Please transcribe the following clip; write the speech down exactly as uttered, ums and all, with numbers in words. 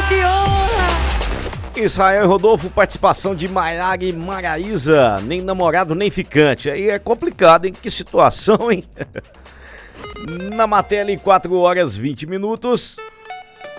que honra! Israel e Rodolfo, participação de Maiara e Maraísa, nem namorado nem ficante. Aí é complicado, hein? Que situação, hein? Na matéria, quatro horas e vinte minutos.